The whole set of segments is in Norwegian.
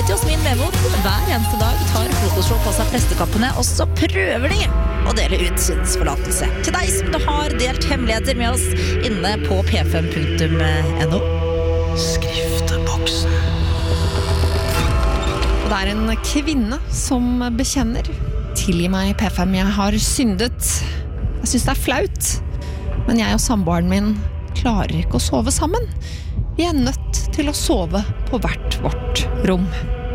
heter Jasmin Mevod. Hver eneste dag tar Frokost på seg prestekappene, og så prøver de å dele ut synsforlatelse. Til deg som har delt hemmeligheter med oss inne på p5.no. Skrifteboksen. Og det en kvinne som bekjenner. Tilgi meg, P5, jeg har syndet. Jeg synes det flaut. Men jeg og samboeren min klarer ikke å sove sammen. Vi nødt til å sove på hvert vårt rom.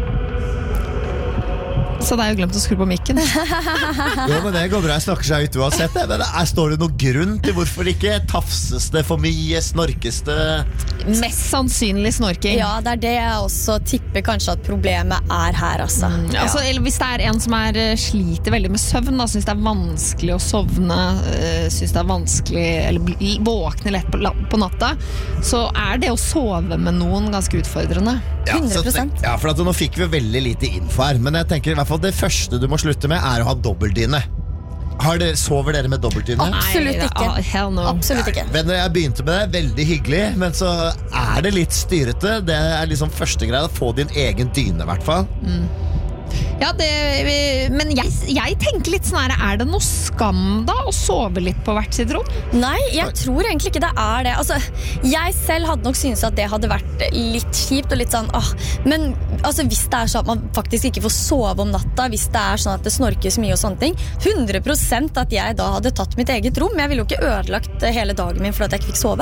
Så det jo glemt å skru på mikken. Jo, men det går bra, jeg snakker seg ut uansett. Men står det noen grunn til hvorfor ikke tafses det for mye, snorkes det? Mest sannsynlig snorking. Ja, det det jeg også tipper kanskje at problemet her, altså. Altså, eller hvis det en som sliter veldig med søvn, da, synes det vanskelig å sovne, synes det vanskelig, eller våkne lett på natta, så det å sove med noen ganske utfordrende. 100%. Ja, for at nå fikk vi veldig lite info her, men jeg tenker i hvert fall det første du må slutte med å ha dobbeltdyne. Sover dere med dobbeltdyne? Absolutt ikke. Hell no. Absolutt ikke. Venner, jeg begynte med det, veldig hyggelig, men så det litt styrete. Det liksom første greia, å få din egen dyne i hvert fall. Ja, men jeg tenker litt sånn her, det noe skam da å sove litt på hvert sitt rom? Nei, jeg tror egentlig ikke det det. Altså, jeg selv hadde nok syntes at det hadde vært litt kjipt og litt sånn, men altså, hvis det sånn at man faktisk ikke får sove om natta, hvis det sånn at det snorkes mye og sånne ting, 100% at jeg da hadde tatt mitt eget rom. Jeg ville jo ikke ødelagt hele dagen min for at jeg ikke fikk sove.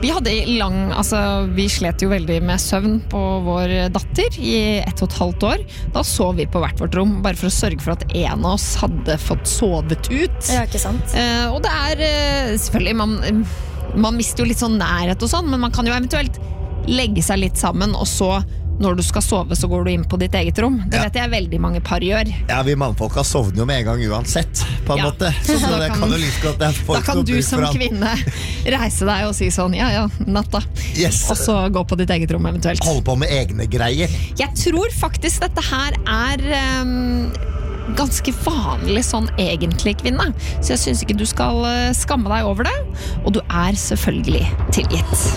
Vi slet jo veldig med søvn på vår datter i 1,5 år. Da sov vi på hvert vårt rom, bare for å sørge for at en av oss hadde fått sovet ut. Ja, ikke sant? Og det selvfølgelig, man mister jo litt sånn nærhet og sånn, men man kan jo eventuelt legge seg litt sammen, og så når du skal sove, så går du inn på ditt eget rom. Det vet jeg veldig mange par gjør. Ja, vi mannfolk sovner jo med en gang uansett, på en måte. Så det kan jo litt godt. Da kan du som kvinne reise deg og si sånn, ja, natta. Yes. Og så gå på ditt eget rom eventuelt. Holde på med egne greier. Jeg tror faktisk dette her ganske vanlig sånn egentlig, kvinne. Så jeg synes ikke du skal skamme deg over det. Og du selvfølgelig tilgitt.